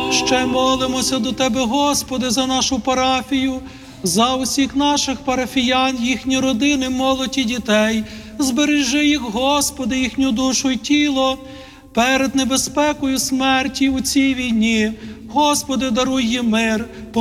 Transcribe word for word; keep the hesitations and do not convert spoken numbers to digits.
Ще молимося до Тебе, Господи, за нашу парафію, за усіх наших парафіян, їхні родини, молодь і дітей. Збережи їх, Господи, їхню душу й тіло перед небезпекою смерті у цій війні. Господи, даруй їм мир.